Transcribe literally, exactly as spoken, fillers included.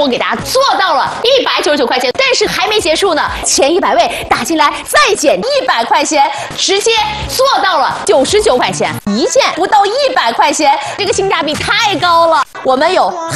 我给大家做到了一百九十九块钱，但是还没结束呢，前一百位打进来再减一百块钱，直接做到了九十九块钱，一件不到一百块钱，这个性价比太高了。我们有